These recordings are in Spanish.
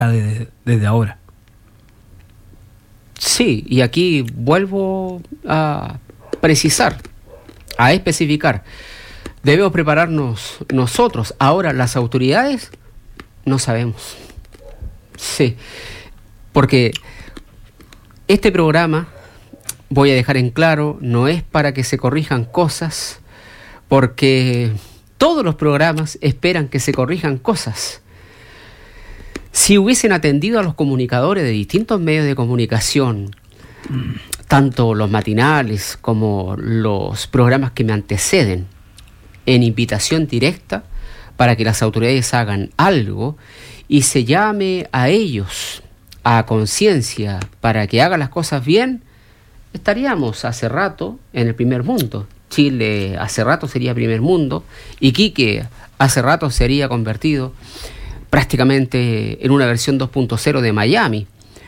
desde ahora. Sí, y aquí vuelvo a precisar, a especificar. Debemos prepararnos nosotros. Ahora, las autoridades, no sabemos. Sí, porque este programa, voy a dejar en claro, no es para que se corrijan cosas, porque todos los programas esperan que se corrijan cosas. Si hubiesen atendido a los comunicadores de distintos medios de comunicación, tanto los matinales como los programas que me anteceden, en invitación directa para que las autoridades hagan algo y se llame a ellos a conciencia para que hagan las cosas bien, estaríamos hace rato en el primer mundo. Chile hace rato sería primer mundo, Iquique hace rato sería convertido prácticamente en una versión 2.0 de Miami.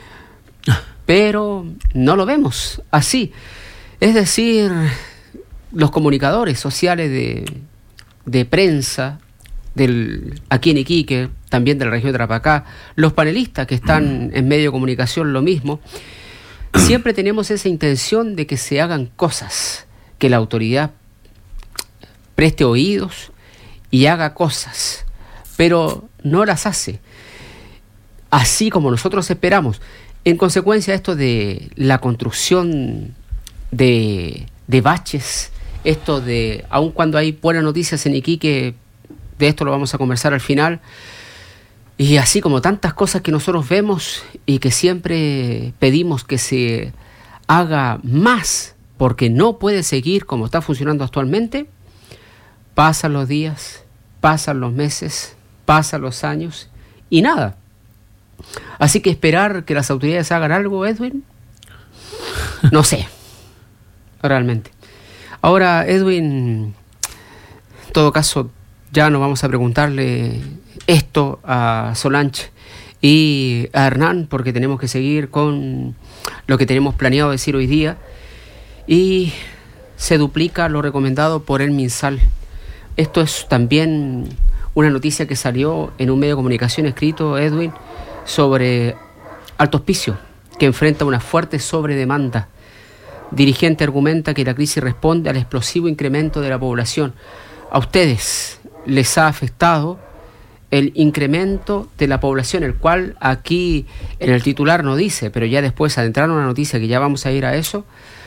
Pero no lo vemos así. Es decir, los comunicadores sociales de prensa, aquí en Iquique, también de la región de Tarapacá, los panelistas que están en medio de comunicación, lo mismo, siempre tenemos esa intención de que se hagan cosas, que la autoridad preste oídos y haga cosas, pero no las hace así como nosotros esperamos. En consecuencia, esto de la construcción de baches, esto de, aun cuando hay buenas noticias en Iquique, de esto lo vamos a conversar al final, y así como tantas cosas que nosotros vemos y que siempre pedimos que se haga más, porque no puede seguir como está funcionando actualmente, pasan los días, pasan los meses, pasan los años y nada. Así que esperar que las autoridades hagan algo, Edwin, no sé, realmente. Ahora, Edwin, en todo caso, ya no vamos a preguntarle esto a Solange y a Hernán, porque tenemos que seguir con lo que tenemos planeado decir hoy día, y se duplica lo recomendado por el MinSal. Esto es también una noticia que salió en un medio de comunicación escrito, Edwin, sobre Alto Hospicio, que enfrenta una fuerte sobredemanda. Dirigente argumenta que la crisis responde al explosivo incremento de la población. ¿A ustedes les ha afectado el incremento de la población, el cual aquí en el titular no dice, pero ya después adentraron una noticia que ya vamos a ir a eso?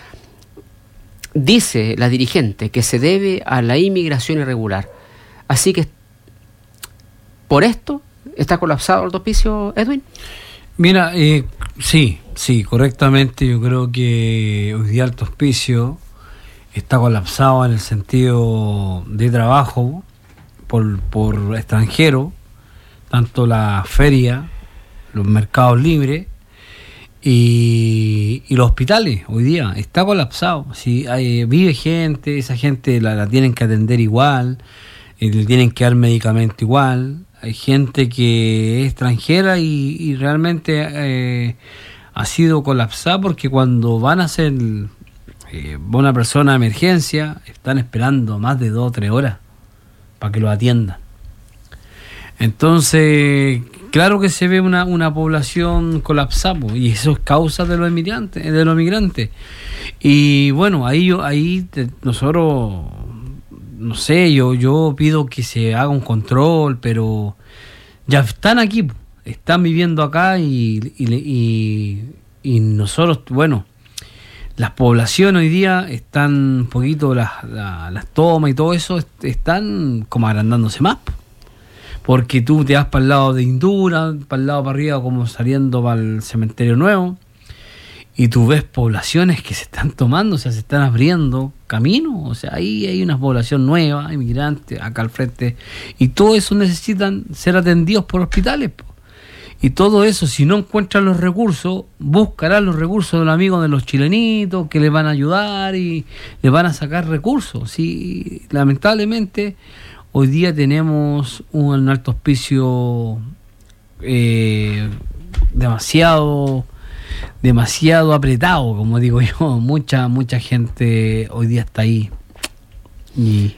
Dice la dirigente que se debe a la inmigración irregular. Así que por esto está colapsado Alto Hospicio, Edwin. Mira, sí, correctamente. Yo creo que hoy día Alto Hospicio está colapsado en el sentido de trabajo por extranjero, tanto la feria, los mercados libres y los hospitales. Hoy día está colapsado. Si vive gente, esa gente la tienen que atender igual, le tienen que dar medicamento igual. Hay gente que es extranjera y realmente ha sido colapsada, porque cuando van a hacer una persona de emergencia, están esperando más de 2 o 3 horas para que lo atiendan. Entonces, claro que se ve una población colapsada, y eso es causa de los migrantes. Y bueno, nosotros, no sé, yo pido que se haga un control, pero ya están aquí, están viviendo acá y nosotros, bueno, las poblaciones hoy día están un poquito, las tomas y todo eso están como agrandándose más, porque tú te vas para el lado de Indura, para el lado para arriba, como saliendo para el Cementerio Nuevo, y tú ves poblaciones que se están tomando, o sea, se están abriendo caminos, o sea, ahí hay una población nueva, inmigrantes, acá al frente, y todo eso necesitan ser atendidos por hospitales, y todo eso, si no encuentran los recursos, buscarán los recursos de los amigos de los chilenitos, que les van a ayudar y les van a sacar recursos. Sí, lamentablemente, hoy día tenemos un Alto Hospicio demasiado apretado, como digo yo. Mucha gente hoy día está ahí.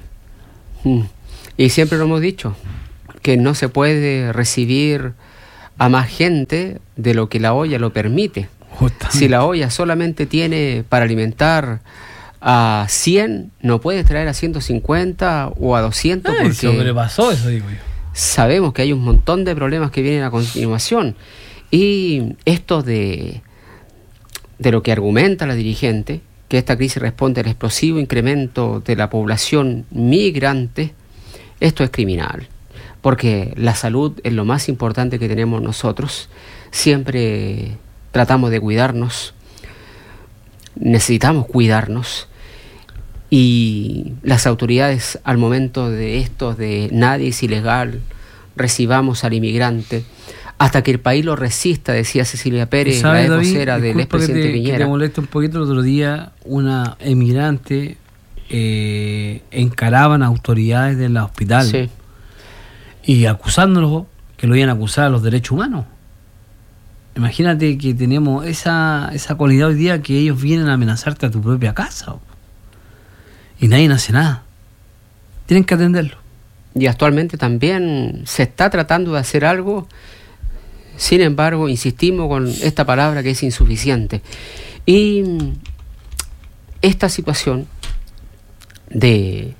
Y siempre lo hemos dicho, que no se puede recibir a más gente de lo que la olla lo permite. Justamente. Si la olla solamente tiene para alimentar a 100, no puedes traer a 150 o a 200 porque sobrepasó eso, digo yo. Sabemos que hay un montón de problemas que vienen a continuación. Y esto de lo que argumenta la dirigente, que esta crisis responde al explosivo incremento de la población migrante, esto es criminal, porque la salud es lo más importante que tenemos nosotros. Siempre tratamos de cuidarnos, necesitamos cuidarnos, y las autoridades, al momento de esto de nadie es ilegal, recibamos al inmigrante hasta que el país lo resista, decía Cecilia Pérez, la ex vocera del expresidente Piñera. Que te moleste un poquito. El otro día una emigrante encaraban a autoridades del hospital, sí, y acusándolos que lo iban a acusar a los derechos humanos. Imagínate que tenemos esa cualidad hoy día, que ellos vienen a amenazarte a tu propia casa, y nadie hace nada. Tienen que atenderlo. Y actualmente también se está tratando de hacer algo, sin embargo, insistimos con esta palabra que es insuficiente. Y esta situación de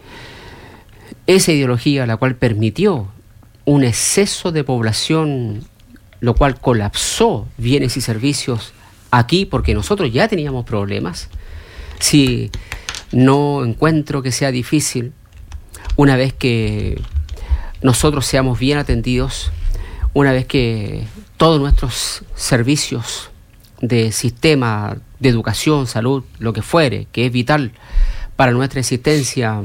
esa ideología, la cual permitió un exceso de población, lo cual colapsó bienes y servicios aquí, porque nosotros ya teníamos problemas. Si no encuentro que sea difícil, una vez que nosotros seamos bien atendidos, una vez que todos nuestros servicios de sistema de educación, salud, lo que fuere, que es vital para nuestra existencia,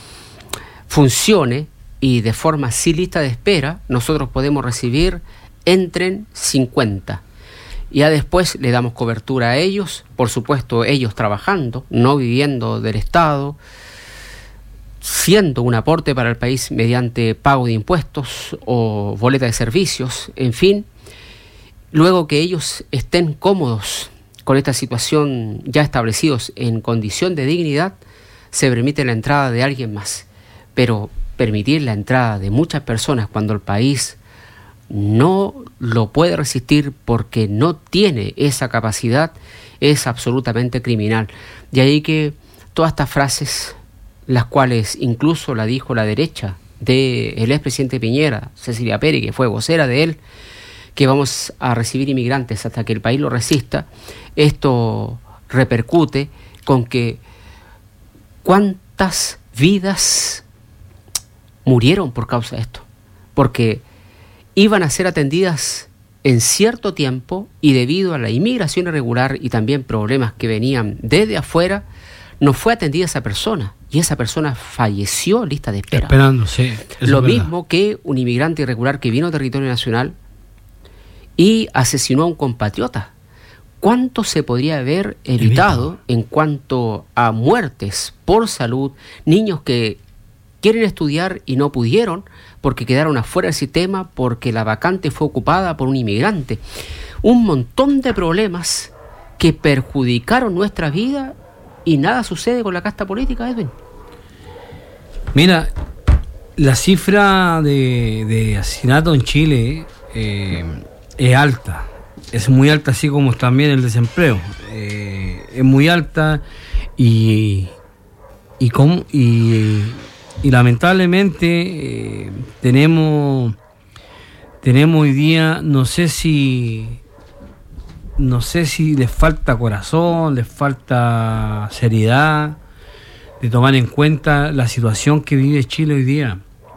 funcione, y de forma sin lista de espera, nosotros podemos recibir, entren 50. Ya después le damos cobertura a ellos, por supuesto ellos trabajando, no viviendo del Estado, siendo un aporte para el país mediante pago de impuestos o boleta de servicios, en fin. Luego que ellos estén cómodos con esta situación, ya establecidos en condición de dignidad, se permite la entrada de alguien más. Pero permitir la entrada de muchas personas cuando el país no lo puede resistir porque no tiene esa capacidad es absolutamente criminal. De ahí que todas estas frases, las cuales incluso la dijo la derecha del expresidente Piñera, Cecilia Pérez, que fue vocera de él, que vamos a recibir inmigrantes hasta que el país lo resista, esto repercute con que cuántas vidas murieron por causa de esto, porque iban a ser atendidas en cierto tiempo, y debido a la inmigración irregular y también problemas que venían desde afuera, no fue atendida esa persona, y esa persona falleció en lista de espera. Esperando, sí. Lo mismo que un inmigrante irregular que vino a territorio nacional y asesinó a un compatriota. ¿Cuánto se podría haber evitado en cuanto a muertes por salud, niños que quieren estudiar y no pudieron porque quedaron afuera del sistema, porque la vacante fue ocupada por un inmigrante? Un montón de problemas que perjudicaron nuestra vida, y nada sucede con la casta política, Edwin. Mira, la cifra de asesinato en Chile es alta. Es muy alta, así como también el desempleo. Es muy alta, y lamentablemente tenemos hoy día, no sé si les falta corazón, les falta seriedad de tomar en cuenta la situación que vive Chile hoy día.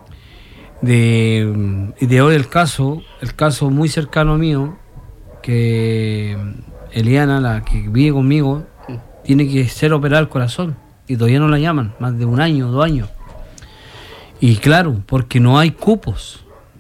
De hoy el caso muy cercano mío, que Eliana, la que vive conmigo, tiene que ser operada el corazón y todavía no la llaman, más de 1 año, 2 años. Y claro, porque no hay cupos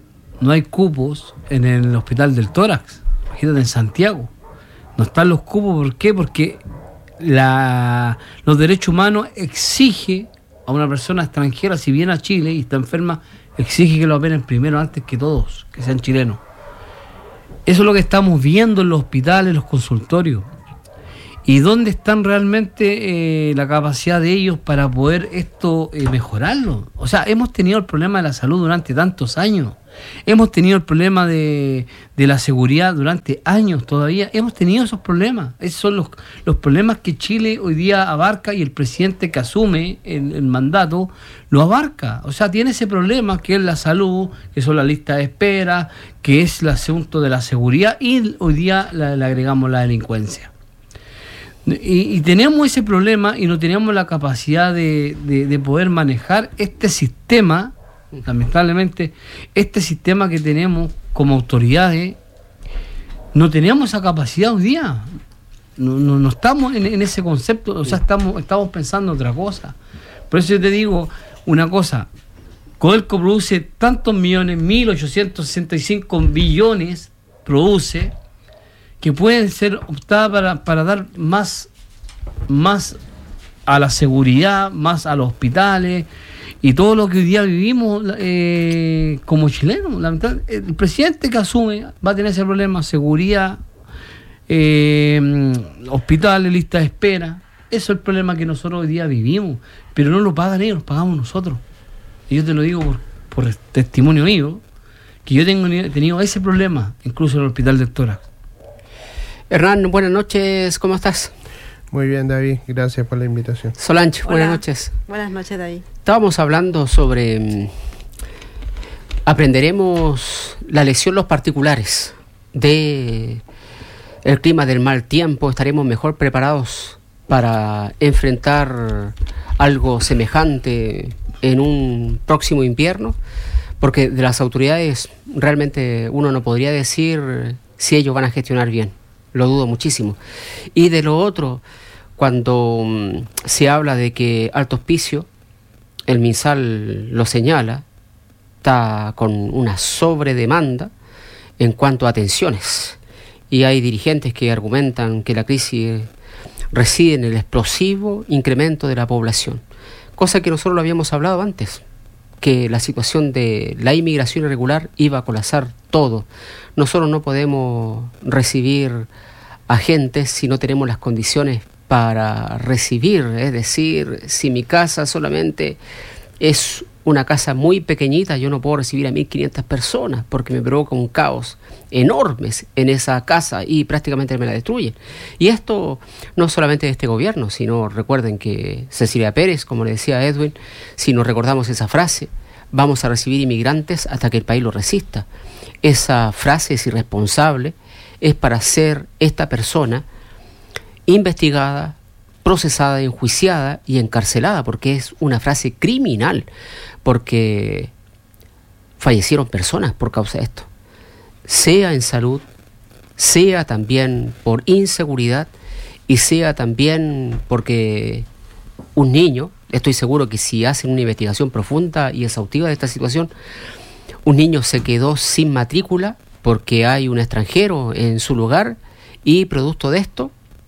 en el hospital del tórax. Imagínate, en Santiago no están los cupos. ¿Por qué? Porque los derechos humanos exige a una persona extranjera, si viene a Chile y está enferma, exige que lo operen primero antes que todos, que sean chilenos. Eso es lo que estamos viendo en los hospitales, en los consultorios. ¿Y dónde están realmente la capacidad de ellos para poder esto mejorarlo? O sea, hemos tenido el problema de la salud durante tantos años. Hemos tenido el problema de la seguridad durante años todavía. Hemos tenido esos problemas. Esos son los problemas que Chile hoy día abarca, y el presidente que asume el mandato lo abarca. O sea, tiene ese problema que es la salud, que son las listas de espera, que es el asunto de la seguridad, y hoy día le agregamos la delincuencia. Y tenemos ese problema y no tenemos la capacidad de poder manejar este sistema. Lamentablemente, este sistema que tenemos como autoridades, no tenemos esa capacidad hoy día. No estamos en ese concepto, o sea, estamos pensando otra cosa. Por eso yo te digo una cosa: Codelco produce tantos millones, 1.865 billones produce, que pueden ser optadas para dar más a la seguridad, más a los hospitales y todo lo que hoy día vivimos como chilenos. El presidente que asume va a tener ese problema: seguridad, hospitales, lista de espera. Eso es el problema que nosotros hoy día vivimos, pero no lo pagan ellos, lo pagamos nosotros. Y yo te lo digo por testimonio mío, que yo he tenido ese problema, incluso en el hospital del tórax. Hernán, buenas noches, ¿cómo estás? Muy bien, David, gracias por la invitación. Solange, buenas noches. Buenas noches, David. Estábamos hablando sobre aprenderemos la lección los particulares de el clima del mal tiempo. Estaremos mejor preparados para enfrentar algo semejante en un próximo invierno, porque de las autoridades realmente uno no podría decir si ellos van a gestionar bien. Lo dudo muchísimo. Y de lo otro, cuando se habla de que Alto Hospicio, el MinSal lo señala, está con una sobredemanda en cuanto a atenciones. Y hay dirigentes que argumentan que la crisis reside en el explosivo incremento de la población. Cosa que nosotros lo habíamos hablado antes, que la situación de la inmigración irregular iba a colapsar todo. Nosotros no podemos recibir a gente si no tenemos las condiciones para recibir. Es decir, si mi casa solamente es una casa muy pequeñita, yo no puedo recibir a 1.500 personas porque me provoca un caos enorme en esa casa y prácticamente me la destruyen. Y esto no solamente de este gobierno, sino recuerden que Cecilia Pérez, como le decía a Edwin, si nos recordamos esa frase: vamos a recibir inmigrantes hasta que el país lo resista. Esa frase es irresponsable, es para ser esta persona investigada, procesada, enjuiciada y encarcelada, porque es una frase criminal, porque fallecieron personas por causa de esto, sea en salud, sea también por inseguridad y sea también porque un niño, estoy seguro que si hacen una investigación profunda y exhaustiva de esta situación, un niño se quedó sin matrícula porque hay un extranjero en su lugar y producto de esto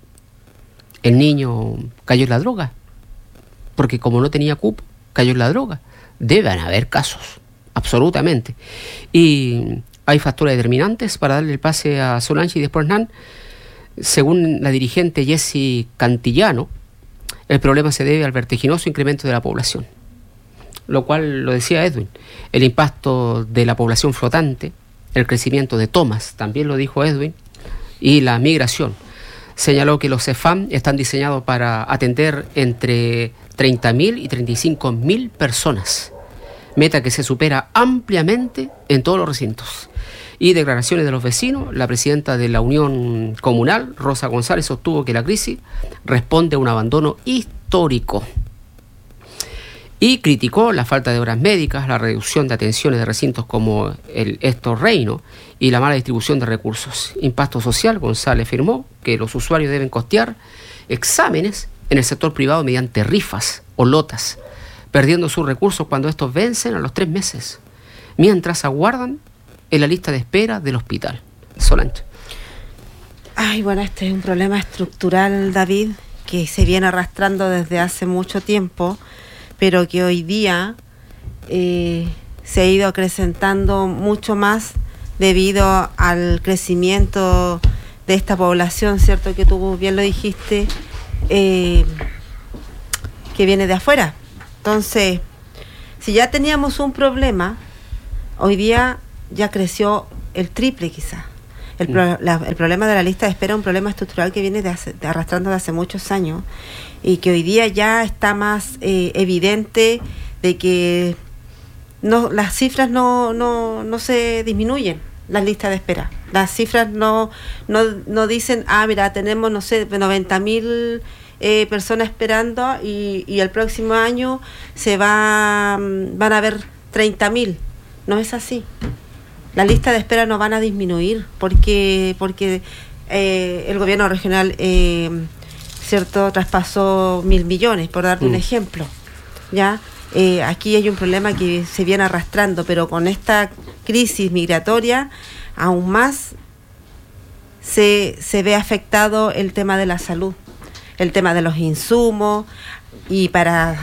el niño cayó en la droga, porque como no tenía cupo, cayó en la droga. Deben haber casos, absolutamente. Y hay factores determinantes para darle el pase a Solange y después Hernán. Según la dirigente Jessie Cantillano, el problema se debe al vertiginoso incremento de la población, lo cual lo decía Edwin, el impacto de la población flotante, el crecimiento de tomas, también lo dijo Edwin, y la migración. Señaló que los CEFAM están diseñados para atender entre 30.000 y 35.000 personas, meta que se supera ampliamente en todos los recintos. Y declaraciones de los vecinos: la presidenta de la Unión Comunal, Rosa González, sostuvo que la crisis responde a un abandono histórico. Y criticó la falta de horas médicas, la reducción de atenciones de recintos como el Héctor Reino y la mala distribución de recursos. Impacto social: González afirmó que los usuarios deben costear exámenes en el sector privado mediante rifas o lotas, perdiendo sus recursos cuando estos vencen a los 3 meses, mientras aguardan en la lista de espera del hospital. Solange. Ay, bueno, este es un problema estructural, David, que se viene arrastrando desde hace mucho tiempo, pero que hoy día se ha ido acrecentando mucho más debido al crecimiento esta población, ¿cierto? Que tú bien lo dijiste, que viene de afuera. Entonces, si ya teníamos un problema, hoy día ya creció el triple quizás. El problema de la lista de espera es un problema estructural que viene arrastrando de hace muchos años y que hoy día ya está más evidente de que las cifras no se disminuyen, las listas de espera. Las cifras no dicen, mira, tenemos, no sé, 90.000 personas esperando y el próximo año van a haber 30.000. No es así. Las listas de espera no van a disminuir porque el gobierno regional, cierto, traspasó 1.000 millones, por darte un ejemplo. ¿Ya? Aquí hay un problema que se viene arrastrando, pero con esta crisis migratoria aún más se ve afectado el tema de la salud, el tema de los insumos, y para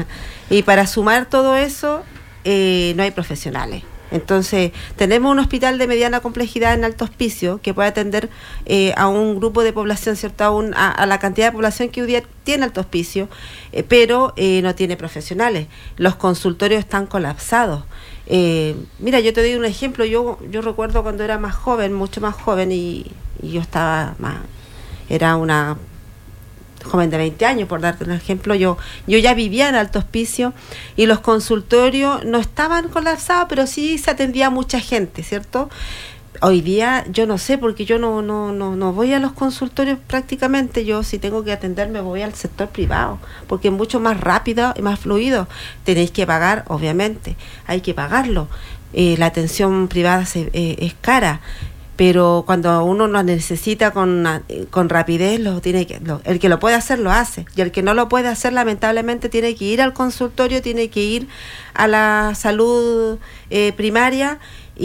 sumar todo eso no hay profesionales. Entonces, tenemos un hospital de mediana complejidad en Alto Hospicio que puede atender a un grupo de población, ¿cierto? A la cantidad de población que hoy día tiene Alto Hospicio, pero no tiene profesionales. Los consultorios están colapsados. Mira, yo te doy un ejemplo. Yo recuerdo cuando era más joven, mucho más joven, y yo era una joven de 20 años, por darte un ejemplo. Yo ya vivía en Alto Hospicio y los consultorios no estaban colapsados, pero sí se atendía a mucha gente, ¿cierto? Hoy día yo no sé, porque yo no voy a los consultorios prácticamente. Yo, si tengo que atenderme, voy al sector privado, porque es mucho más rápido y más fluido. Tenéis que pagar, obviamente, hay que pagarlo. La atención privada es cara, pero cuando uno lo necesita con rapidez, el que lo puede hacer lo hace, y el que no lo puede hacer, lamentablemente, tiene que ir al consultorio, tiene que ir a la salud primaria,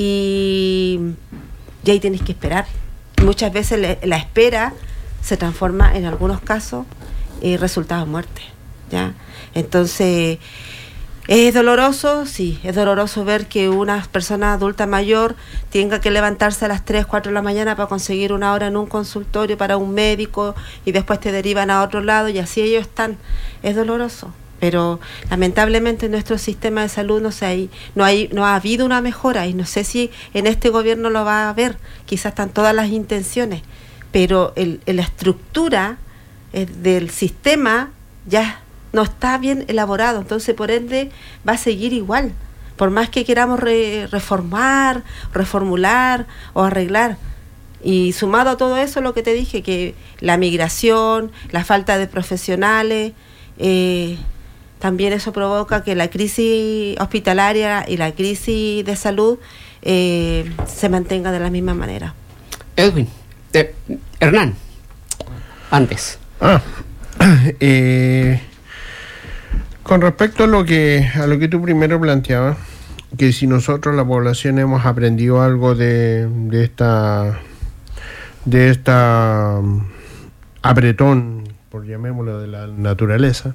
y ahí tienes que esperar. Muchas veces la espera se transforma, en algunos casos, resultado de muerte, ¿ya? Entonces, ¿es doloroso? Sí, es doloroso ver que una persona adulta mayor tenga que levantarse a las 3, 4 de la mañana para conseguir una hora en un consultorio para un médico, y después te derivan a otro lado, y así ellos están. Es doloroso, pero lamentablemente en nuestro sistema de salud no ha habido una mejora, y no sé si en este gobierno lo va a haber. Quizás están todas las intenciones, pero la estructura del sistema ya no está bien elaborado, entonces por ende va a seguir igual, por más que queramos reformar, reformular o arreglar. Y sumado a todo eso, lo que te dije, que la migración, la falta de profesionales, también eso provoca que la crisis hospitalaria y la crisis de salud se mantenga de la misma manera. Edwin, Hernán, antes. Con respecto a lo que tú primero planteabas, que si nosotros, la población, hemos aprendido algo de esta apretón, por llamémoslo, de la naturaleza,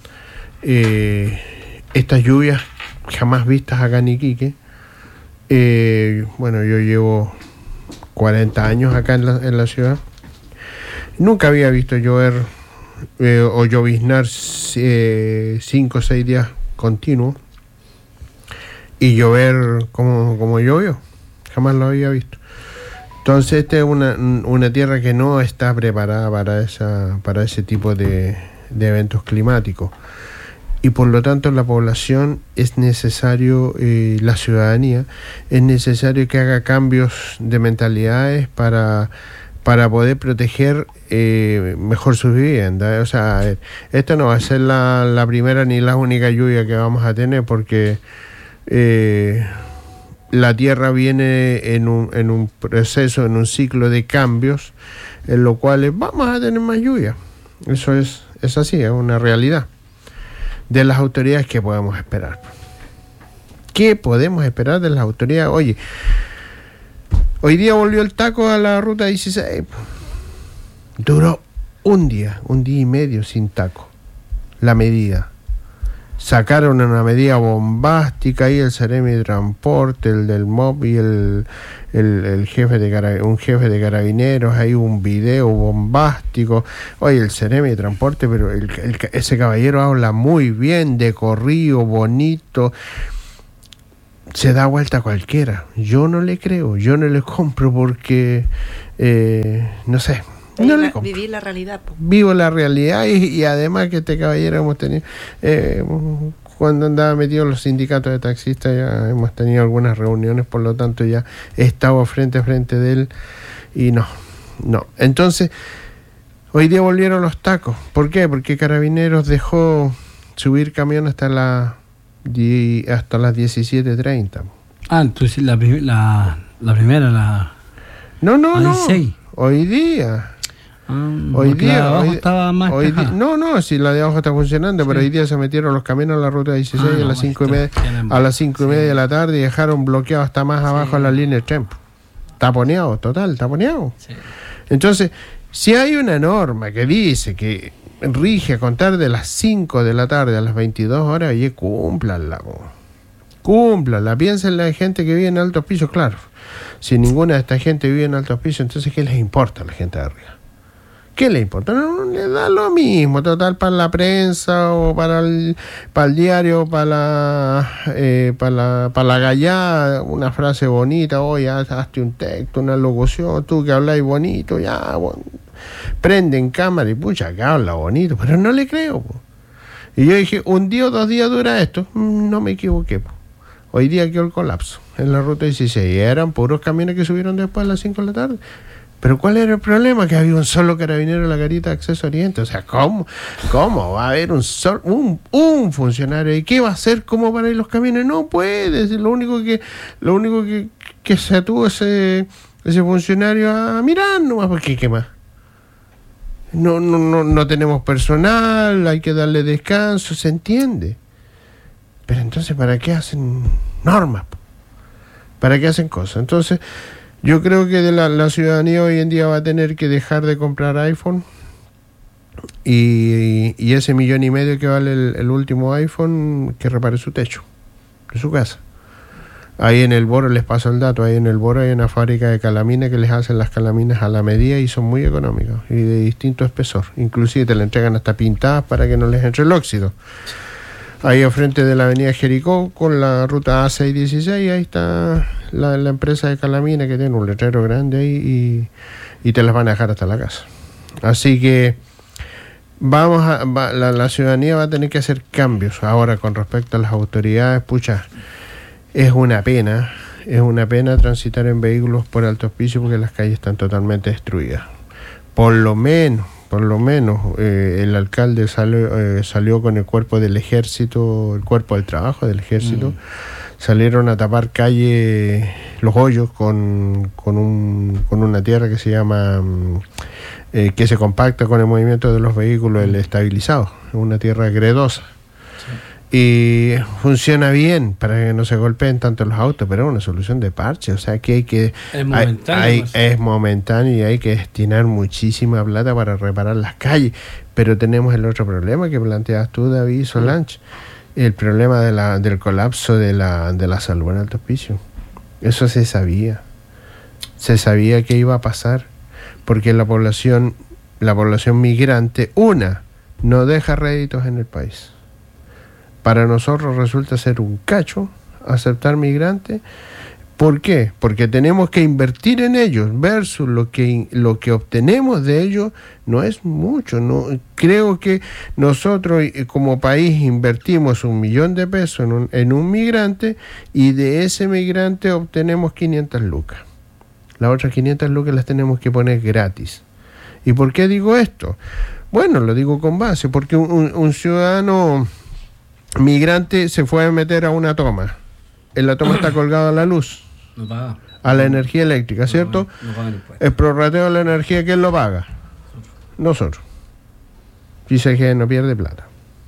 estas lluvias jamás vistas acá en Iquique. Bueno, yo llevo 40 años acá en la ciudad. Nunca había visto llover o lloviznar 5 o 6 días continuos y llover como llovió. Jamás lo había visto. Entonces esta es una tierra que no está preparada para ese tipo de eventos climáticos, y por lo tanto la población es necesario, la ciudadanía es necesario que haga cambios de mentalidades para poder proteger mejor sus viviendas. O sea, esta no va a ser la primera ni la única lluvia que vamos a tener, porque la tierra viene en un proceso, en un ciclo de cambios, en lo cual vamos a tener más lluvia. Eso es así, es una realidad. De las autoridades, ¿qué podemos esperar? ¿Qué podemos esperar de las autoridades? Oye, hoy día volvió el taco a la ruta 16. Duró un día y medio sin taco, la medida. sacaron una medida bombástica ahí el Seremi de Transporte, el del MOP y el jefe un jefe de carabineros, hay un video bombástico. Oye, el Seremi de Transporte, pero ese caballero habla muy bien, de corrido, bonito, se da vuelta a cualquiera. Yo no le creo, yo no le compro porque no sé, no le compro. Vivir la realidad, po. Vivo la realidad y además que este caballero hemos tenido cuando andaba metido en los sindicatos de taxistas, ya hemos tenido algunas reuniones, por lo tanto ya he estado frente a frente de él y no. Entonces, hoy día volvieron los tacos. ¿Por qué? Porque Carabineros dejó subir camión hasta las 17:30. Entonces la primera, No. 16. Hoy día. Hoy día la de abajo estaba más despejada. No, si la de abajo está funcionando, pero hoy día se metieron los camiones a la ruta 16 a las 5:30 de la tarde y dejaron bloqueado hasta más abajo la línea de tren. Taponeado. Sí. Entonces, si hay una norma que dice que rige a contar de las 5 de la tarde a las 22 horas, oye, cúmplanla. Piensen en la gente que vive en altos pisos, claro. Si ninguna de esta gente vive en altos pisos, entonces ¿qué les importa a la gente de arriba? ¿Qué le importa? No le da lo mismo, total, para la prensa o para el diario, para la gallada, una frase bonita, oye, hazte un texto, una locución, tú que habláis bonito, ya, bueno, prenden cámara y pucha, que habla bonito, pero no le creo, po. Y yo dije, un día o 2 días dura esto, no me equivoqué, po. Hoy día quedó el colapso en la ruta 16, y eran puros camiones que subieron después a las 5 de la tarde. Pero ¿cuál era el problema? Que había un solo carabinero en la garita de Acceso Oriente. O sea, ¿cómo va a haber un funcionario? ¿Y qué va a hacer? ¿Cómo van a ir los camiones? No puede. Lo único que se atuvo ese funcionario a mirar nomás, porque ¿qué más? No tenemos personal, hay que darle descanso, se entiende. Pero entonces, ¿para qué hacen normas? ¿Para qué hacen cosas? Entonces, yo creo que la ciudadanía hoy en día va a tener que dejar de comprar iPhone y ese 1,5 millones que vale el último iPhone, que repare su techo de su casa. Ahí en el Boro, les paso el dato, ahí en el Boro hay una fábrica de calaminas que les hacen las calaminas a la medida y son muy económicas y de distinto espesor. Inclusive te la entregan hasta pintadas para que no les entre el óxido. Ahí al frente de la avenida Jericó, con la ruta A616, ahí está la empresa de calamina que tiene un letrero grande ahí y te las van a dejar hasta la casa. Así que la ciudadanía va a tener que hacer cambios. Ahora, con respecto a las autoridades, pucha, es una pena transitar en vehículos por altos pisos porque las calles están totalmente destruidas. Por lo menos el alcalde salió con el cuerpo del ejército, el cuerpo del trabajo del ejército, salieron a tapar calle, los hoyos con una tierra que se llama, que se compacta con el movimiento de los vehículos, el estabilizado, una tierra gredosa. Y funciona bien para que no se golpeen tanto los autos, pero es una solución de parche, o sea que es momentáneo y hay que destinar muchísima plata para reparar las calles. Pero tenemos el otro problema que planteas tú, David Solange, el problema del colapso de la salud en altos pisos. Eso se sabía que iba a pasar, porque la población migrante, no deja réditos en el país. Para nosotros resulta ser un cacho aceptar migrantes. ¿Por qué? Porque tenemos que invertir en ellos versus lo que obtenemos de ellos no es mucho. No creo que nosotros como país invertimos 1 millón de pesos en un migrante y de ese migrante obtenemos 500 lucas. Las otras 500 lucas las tenemos que poner gratis. ¿Y por qué digo esto? Bueno, lo digo con base, porque un ciudadano migrante se fue a meter a una toma. En la toma está colgada la luz. No paga. A la energía eléctrica, ¿cierto? No paga impuestos. El prorrateo de la energía, ¿quién lo paga? Nosotros. Dice que no pierde plata.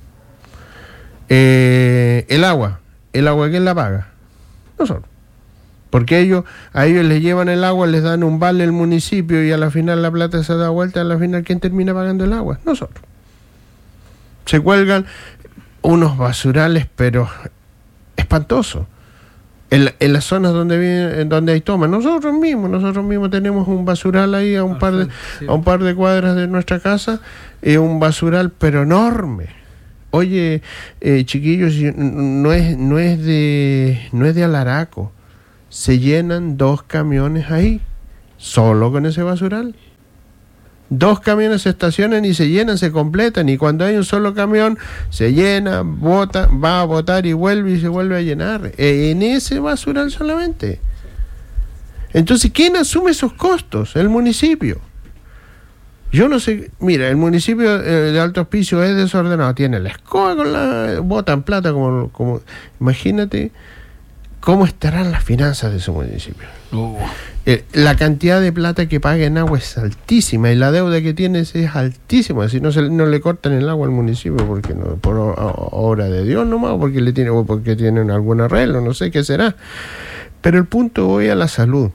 El agua, ¿quién la paga? Nosotros. Porque a ellos les llevan el agua, les dan un vale el municipio y a la final la plata se da vuelta. A la final, ¿quién termina pagando el agua? Nosotros. Se cuelgan. unos basurales, pero espantosos. En las zonas donde hay tomas, nosotros mismos tenemos un basural ahí a un par de cuadras de nuestra casa, un basural pero enorme. Oye, chiquillos, no es de Alaraco, se llenan 2 camiones ahí, solo con ese basural. 2 camiones se estacionan y se llenan, se completan, y cuando hay un solo camión se llena, bota, va a botar y vuelve y se vuelve a llenar en ese basural solamente. Entonces, ¿quién asume esos costos? El municipio. Yo no sé, mira, el municipio de Alto Hospicio es desordenado, tiene la escoba botan plata como imagínate cómo estarán las finanzas de ese municipio. La cantidad de plata que paga en agua es altísima y la deuda que tiene es altísima. Si no le cortan el agua al municipio, porque no, por obra de Dios nomás, porque tienen algún arreglo, no sé qué será. Pero el punto, voy a la salud.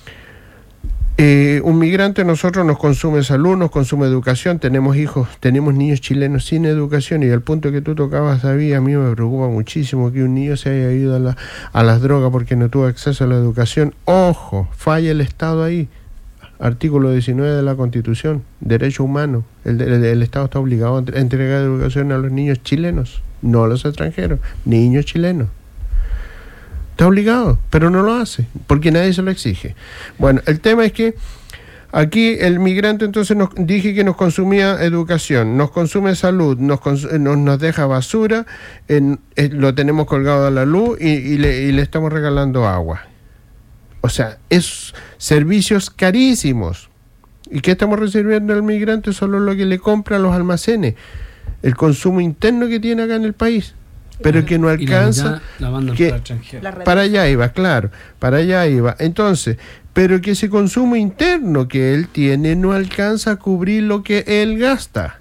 Un migrante nosotros nos consume salud, nos consume educación, tenemos niños chilenos sin educación, y el punto que tú tocabas, David, a mí me preocupa muchísimo que un niño se haya ido a las drogas porque no tuvo acceso a la educación. Ojo, falla el Estado ahí. Artículo 19 de la Constitución, derecho humano. El Estado está obligado a entregar educación a los niños chilenos, no a los extranjeros, niños chilenos. Está obligado, pero no lo hace, porque nadie se lo exige. Bueno, el tema es que aquí el migrante entonces dije que nos consumía educación, nos consume salud, nos deja basura, lo tenemos colgado a la luz y le estamos regalando agua. O sea, es servicios carísimos. ¿Y qué estamos recibiendo al migrante? Solo lo que le compra a los almacenes, el consumo interno que tiene acá en el país. Pero que no alcanza, para allá iba, claro, para allá iba. Entonces, pero que ese consumo interno que él tiene no alcanza a cubrir lo que él gasta.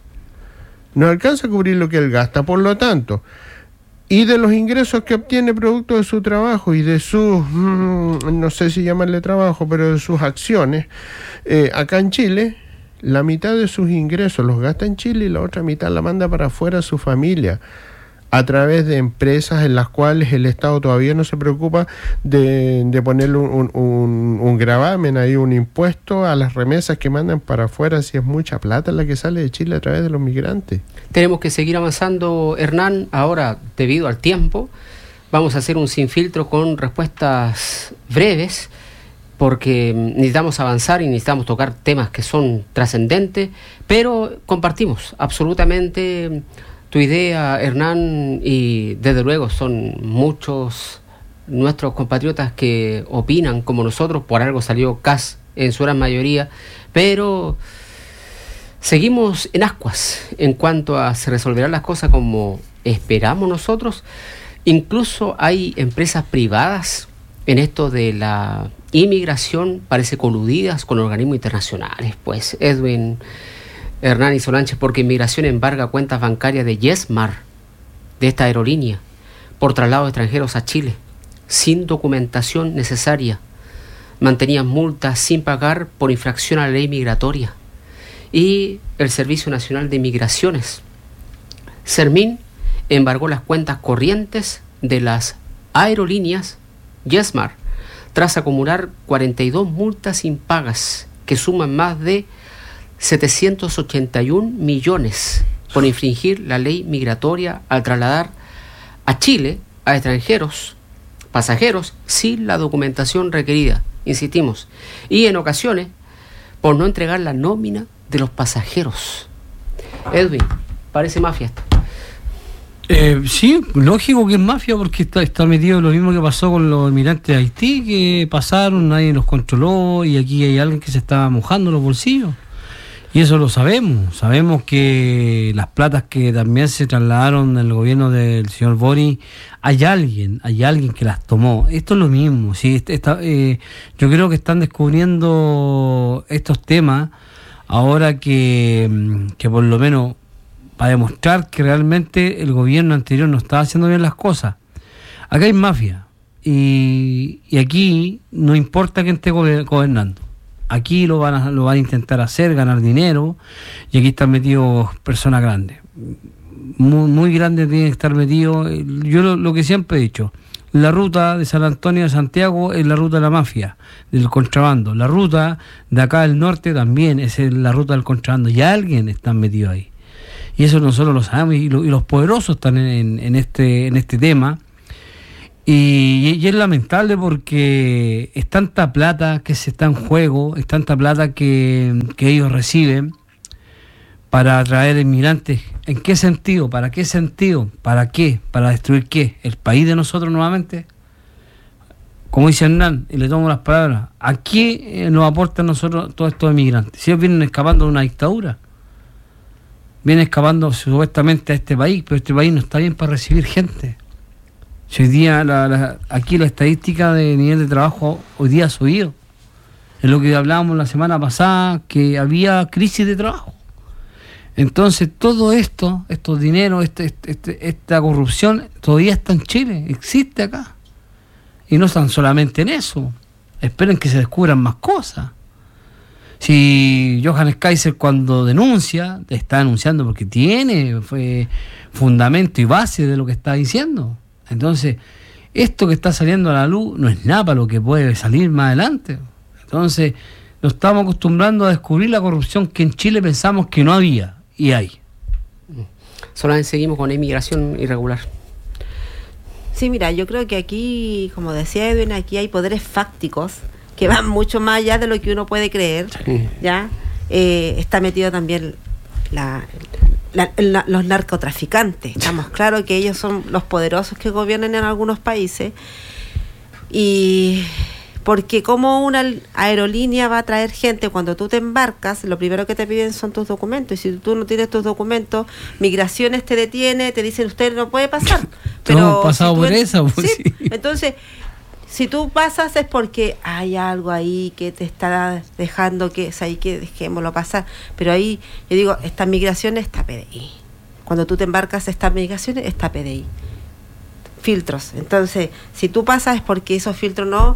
No alcanza a cubrir lo que él gasta, por lo tanto, y de los ingresos que obtiene producto de su trabajo y de sus, no sé si llamarle trabajo, pero de sus acciones, acá en Chile, la mitad de sus ingresos los gasta en Chile y la otra mitad la manda para afuera a su familia, a través de empresas en las cuales el Estado todavía no se preocupa de ponerle un gravamen ahí, un impuesto a las remesas que mandan para afuera, si es mucha plata la que sale de Chile a través de los migrantes. Tenemos que seguir avanzando, Hernán. Ahora, debido al tiempo, vamos a hacer un sin filtro con respuestas breves, porque necesitamos avanzar y necesitamos tocar temas que son trascendentes, pero compartimos absolutamente tu idea, Hernán, y desde luego son muchos nuestros compatriotas que opinan como nosotros. Por algo salió CAS en su gran mayoría, pero seguimos en ascuas en cuanto a se resolverán las cosas como esperamos nosotros. Incluso hay empresas privadas en esto de la inmigración, parece coludidas con organismos internacionales, pues, Edwin, Hernán y Solange, porque Inmigración embarga cuentas bancarias de Yesmar, de esta aerolínea, por traslado de extranjeros a Chile, sin documentación necesaria. Mantenían multas sin pagar por infracción a la ley migratoria. Y el Servicio Nacional de Migraciones, Sermin, embargó las cuentas corrientes de las aerolíneas Yesmar, tras acumular 42 multas impagas, que suman más de 781 millones por infringir la ley migratoria al trasladar a Chile a extranjeros, pasajeros, sin la documentación requerida, insistimos, y en ocasiones por no entregar la nómina de los pasajeros. Edwin, parece mafia esto. Sí, lógico que es mafia, porque está metido lo mismo que pasó con los inmigrantes de Haití, que pasaron, nadie los controló, y aquí hay alguien que se está mojando los bolsillos. Y eso lo sabemos que las platas que también se trasladaron del gobierno del señor Boric, hay alguien que las tomó. Esto es lo mismo, ¿sí? Yo creo que están descubriendo estos temas ahora que por lo menos para demostrar que realmente el gobierno anterior no estaba haciendo bien las cosas. Acá hay mafia y aquí no importa quién esté gobernando. Aquí lo van a intentar hacer, ganar dinero, y aquí están metidos personas grandes. muy grande tiene que estar metido. Yo lo que siempre he dicho, la ruta de San Antonio a Santiago es la ruta de la mafia, del contrabando. La ruta de acá del norte también es la ruta del contrabando. Ya alguien está metido ahí. Y eso nosotros lo sabemos, y los poderosos están en este tema. Y es lamentable porque es tanta plata que se está en juego, es tanta plata que ellos reciben para atraer inmigrantes. ¿En qué sentido? ¿Para qué sentido? ¿Para qué? ¿Para destruir qué? ¿El país de nosotros nuevamente? Como dice Hernán, y le tomo las palabras, ¿a qué nos aportan nosotros todos estos inmigrantes? Si ellos vienen escapando de una dictadura, vienen escapando supuestamente a este país, pero este país no está bien para recibir gente. Si hoy día aquí la estadística de nivel de trabajo hoy día ha subido. Es lo que hablábamos la semana pasada, que había crisis de trabajo. Entonces todo esto, estos dineros, esta corrupción todavía está en Chile, existe acá. Y no están solamente en eso. Esperen que se descubran más cosas. Si Johannes Kaiser cuando denuncia, está denunciando porque tiene fundamento y base de lo que está diciendo. Entonces, esto que está saliendo a la luz no es nada para lo que puede salir más adelante. Entonces, nos estamos acostumbrando a descubrir la corrupción que en Chile pensamos que no había, y hay. Solamente seguimos con la inmigración irregular. Sí, mira, yo creo que aquí, como decía Edwin, aquí hay poderes fácticos que van mucho más allá de lo que uno puede creer. Sí. ¿Ya? Está metido también los narcotraficantes. Estamos claros que ellos son los poderosos que gobiernan en algunos países. Y porque como una aerolínea va a traer gente, cuando tú te embarcas, lo primero que te piden son tus documentos. Y si tú no tienes tus documentos, Migraciones te detiene, te dicen usted no puede pasar. Pero hemos pasado por eso. Pues, sí. Entonces, si tú pasas es porque hay algo ahí que te está dejando que es ahí, que dejémoslo pasar. Pero ahí, yo digo, estas Migraciones está PDI. Cuando tú te embarcas estas Migraciones está PDI. Filtros. Entonces, si tú pasas es porque esos filtros no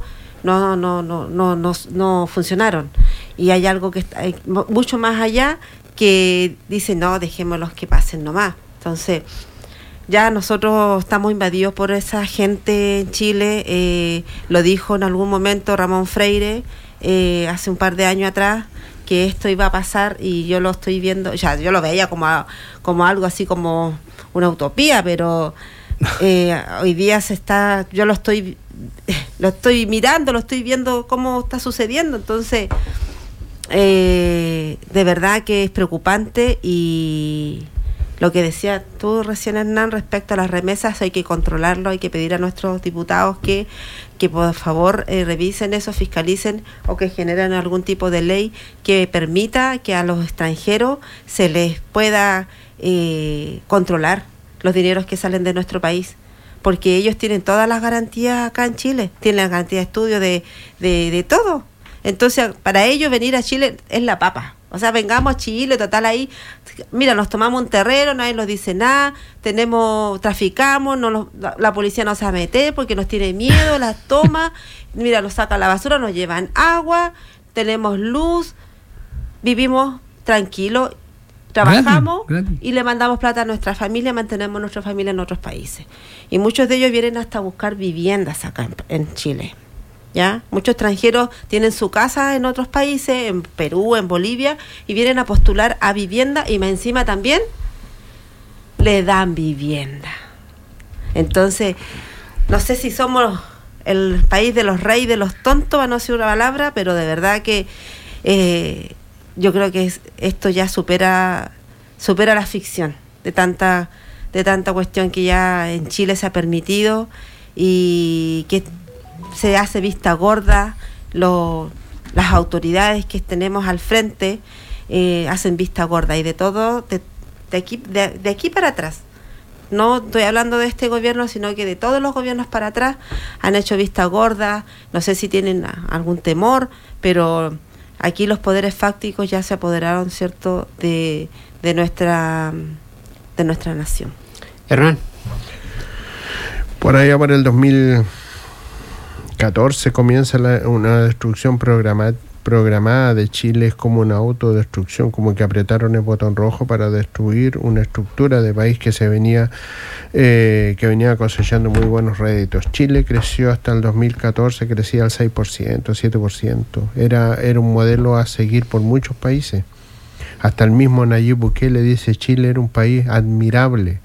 funcionaron. Y hay algo que está mucho más allá que dice, no, dejémoslos que pasen nomás. Entonces, ya nosotros estamos invadidos por esa gente en Chile. Lo dijo en algún momento Ramón Freire hace un par de años atrás, que esto iba a pasar, y yo lo estoy viendo, ya yo lo veía como algo así como una utopía, pero hoy día yo lo estoy mirando, lo estoy viendo cómo está sucediendo. Entonces de verdad que es preocupante. Y lo que decía tú recién, Hernán, respecto a las remesas, hay que controlarlo, hay que pedir a nuestros diputados que por favor revisen eso, fiscalicen, o que generen algún tipo de ley que permita que a los extranjeros se les pueda controlar los dineros que salen de nuestro país, porque ellos tienen todas las garantías acá en Chile, tienen la garantía de estudio de todo. Entonces, para ellos venir a Chile es la papa. O sea, vengamos a Chile, total ahí, mira, nos tomamos un terreno, nadie nos dice nada, traficamos, la policía nos va a meter porque nos tiene miedo, las toma, mira, nos sacan la basura, nos llevan agua, tenemos luz, vivimos tranquilos, trabajamos gratis. Y le mandamos plata a nuestra familia, mantenemos nuestra familia en otros países. Y muchos de ellos vienen hasta buscar viviendas acá en Chile. ¿Ya? Muchos extranjeros tienen su casa en otros países, en Perú, en Bolivia, y vienen a postular a vivienda, y más encima también le dan vivienda. Entonces, no sé si somos el país de los reyes, de los tontos, para no decir una palabra, pero de verdad que yo creo que esto ya supera la ficción de tanta cuestión que ya en Chile se ha permitido, y que se hace vista gorda. Las autoridades que tenemos al frente hacen vista gorda, y de todo de aquí para atrás. No estoy hablando de este gobierno, sino que de todos los gobiernos para atrás han hecho vista gorda. No sé si tienen algún temor, pero aquí los poderes fácticos ya se apoderaron, ¿cierto?, de nuestra nación. Hernán. Por allá por el 2014 comienza una destrucción programada de Chile es como una autodestrucción, como que apretaron el botón rojo para destruir una estructura de país que venía cosechando muy buenos réditos. Chile creció hasta el 2014, crecía al 6%, 7%. Era un modelo a seguir por muchos países. Hasta el mismo Nayib Bukele dice Chile era un país admirable.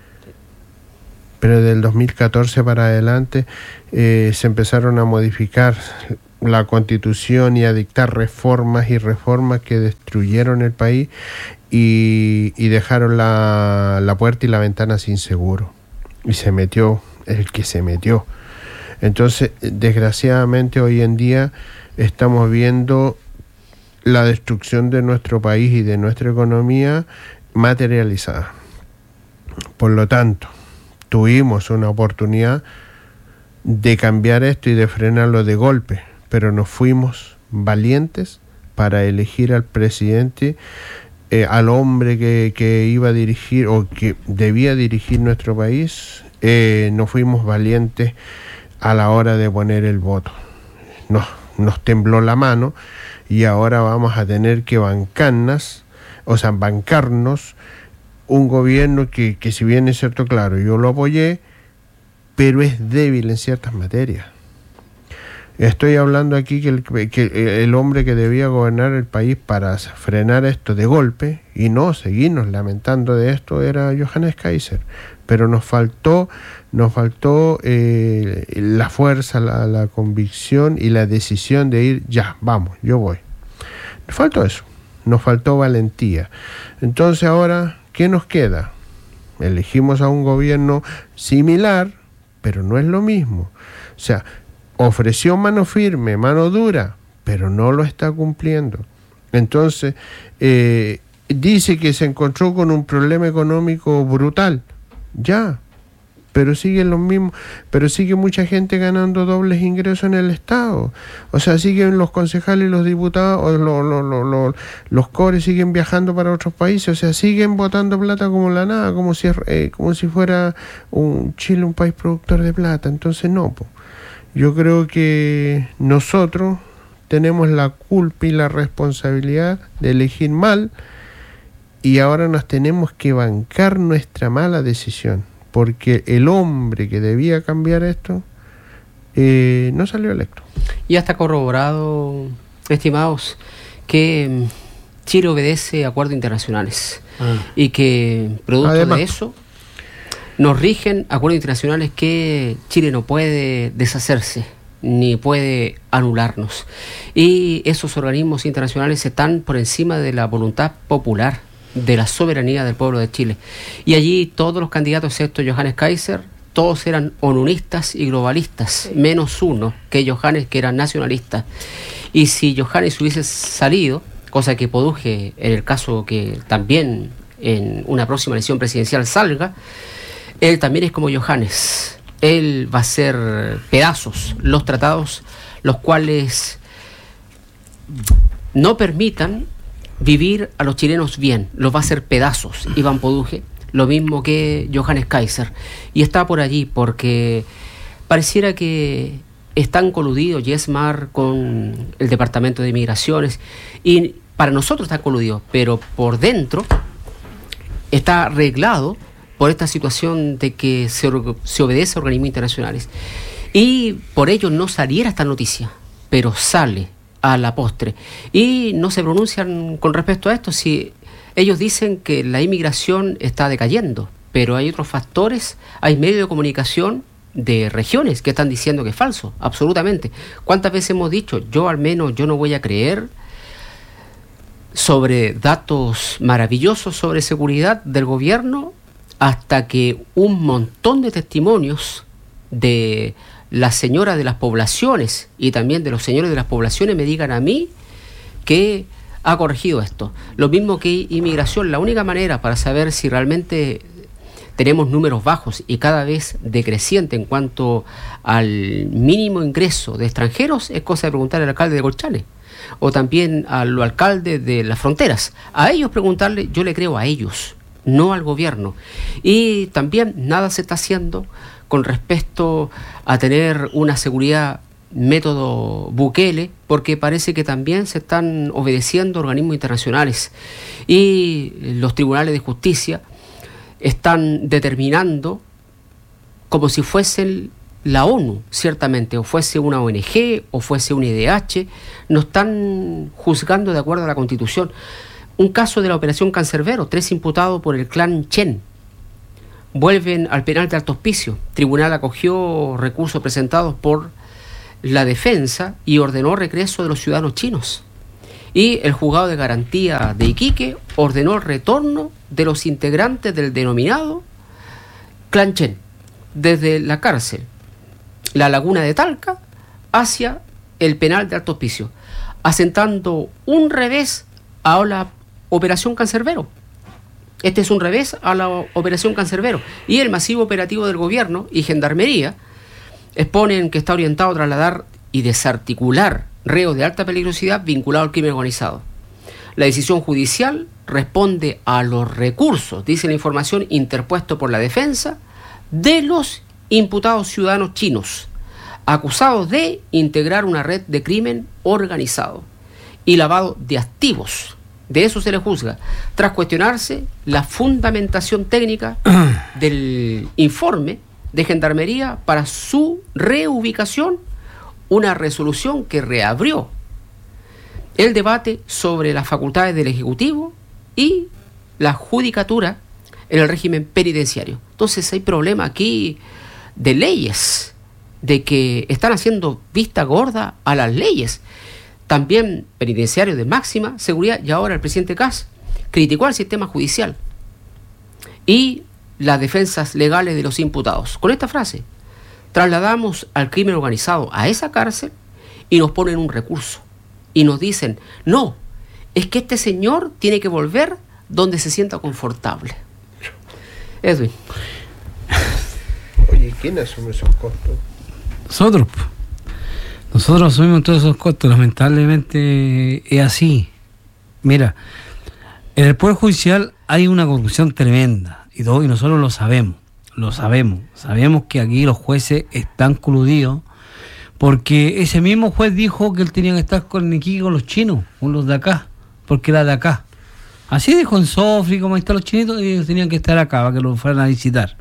Pero del 2014 para adelante se empezaron a modificar la Constitución y a dictar reformas que destruyeron el país y dejaron la puerta y la ventana sin seguro. Y se metió el que se metió. Entonces, desgraciadamente, hoy en día estamos viendo la destrucción de nuestro país y de nuestra economía materializada. Por lo tanto, tuvimos una oportunidad de cambiar esto y de frenarlo de golpe, pero nos fuimos valientes para elegir al presidente, al hombre que iba a dirigir o que debía dirigir nuestro país. Nos fuimos valientes a la hora de poner el voto. Nos tembló la mano y ahora vamos a tener que bancarnos un gobierno que si bien es cierto, claro, yo lo apoyé, pero es débil en ciertas materias. Estoy hablando aquí que el hombre que debía gobernar el país para frenar esto de golpe y no seguirnos lamentando de esto era Johannes Kaiser, pero nos faltó la fuerza, la convicción y la decisión de ir, ya, vamos, yo voy. Nos faltó eso, nos faltó valentía. Entonces ahora, ¿qué nos queda? Elegimos a un gobierno similar, pero no es lo mismo. O sea, ofreció mano firme, mano dura, pero no lo está cumpliendo. Entonces, dice que se encontró con un problema económico brutal. Ya, pero siguen los mismos, pero sigue mucha gente ganando dobles ingresos en el Estado. O sea, siguen los concejales y los diputados, los cores siguen viajando para otros países, o sea, siguen botando plata como la nada, como si fuera Chile un país productor de plata. Entonces no, yo creo que nosotros tenemos la culpa y la responsabilidad de elegir mal y ahora nos tenemos que bancar nuestra mala decisión. Porque el hombre que debía cambiar esto no salió electo. Y hasta corroborado, estimados, que Chile obedece acuerdos internacionales y que producto de eso nos rigen acuerdos internacionales que Chile no puede deshacerse ni puede anularnos. Y esos organismos internacionales están por encima de la voluntad popular, de la soberanía del pueblo de Chile. Y allí todos los candidatos, excepto Johannes Kaiser, todos eran onunistas y globalistas, menos uno, que Johannes, que era nacionalista. Y si Johannes hubiese salido, cosa que produje en el caso que también en una próxima elección presidencial salga, él también es como Johannes. Él va a hacer pedazos los tratados, los cuales no permitan vivir a los chilenos bien, los va a hacer pedazos Iván Poduje, lo mismo que Johannes Kaiser, y está por allí porque pareciera que están coludidos Yesmar con el Departamento de Migraciones, y para nosotros está coludido, pero por dentro está arreglado por esta situación de que se obedece a organismos internacionales, y por ello no saliera esta noticia, pero sale a la postre, y no se pronuncian con respecto a esto. Si ellos dicen que la inmigración está decayendo, pero hay otros factores, hay medios de comunicación de regiones que están diciendo que es falso, absolutamente. ¿Cuántas veces hemos dicho, yo al menos yo no voy a creer sobre datos maravillosos sobre seguridad del gobierno hasta que un montón de testimonios de la señora de las poblaciones y también de los señores de las poblaciones me digan a mí que ha corregido esto? Lo mismo que inmigración, la única manera para saber si realmente tenemos números bajos y cada vez decreciente en cuanto al mínimo ingreso de extranjeros es cosa de preguntarle al alcalde de Colchane o también a los alcaldes de las fronteras. A ellos preguntarle, yo le creo a ellos, no al gobierno. Y también nada se está haciendo con respecto a tener una seguridad método Bukele, porque parece que también se están obedeciendo organismos internacionales y los tribunales de justicia están determinando como si fuesen la ONU, ciertamente, o fuese una ONG, o fuese un IDH, no están juzgando de acuerdo a la Constitución. Un caso de la Operación Cancerbero, 3 imputados por el clan Chen, vuelven al penal de Alto Hospicio. Tribunal acogió recursos presentados por la defensa y ordenó regreso de los ciudadanos chinos. Y el juzgado de garantía de Iquique ordenó el retorno de los integrantes del denominado clan Chen desde la cárcel, la laguna de Talca, hacia el penal de Alto Hospicio, asentando un revés a la Operación Cancerbero. Este es un revés a la Operación Cancerbero. Y el masivo operativo del gobierno y Gendarmería exponen que está orientado a trasladar y desarticular reos de alta peligrosidad vinculados al crimen organizado. La decisión judicial responde a los recursos, dice la información, interpuesto por la defensa de los imputados ciudadanos chinos, acusados de integrar una red de crimen organizado y lavado de activos. De eso se le juzga, tras cuestionarse la fundamentación técnica del informe de Gendarmería para su reubicación, una resolución que reabrió el debate sobre las facultades del Ejecutivo y la judicatura en el régimen penitenciario. Entonces hay problema aquí de leyes, de que están haciendo vista gorda a las leyes. También penitenciario de máxima seguridad, y ahora el presidente Kast criticó al sistema judicial y las defensas legales de los imputados con esta frase: trasladamos al crimen organizado a esa cárcel y nos ponen un recurso y nos dicen, no, es que este señor tiene que volver donde se sienta confortable. Edwin. Oye, ¿quién asume esos costos? Nosotros asumimos todos esos costos. Lamentablemente es así. Mira, en el Poder Judicial hay una corrupción tremenda y nosotros lo sabemos. Sabemos que aquí los jueces están coludidos, porque ese mismo juez dijo que él tenía que estar con los chinos, con los de acá, porque era de acá. Así dijo en Sofri, como ahí están los chinitos, y ellos tenían que estar acá para que los fueran a visitar.